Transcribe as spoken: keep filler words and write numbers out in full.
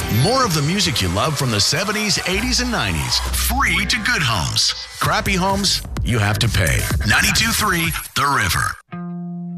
More of the music you love from the seventies, eighties, and nineties. Free to good homes. Crappy homes, you have to pay. ninety-two point three The River.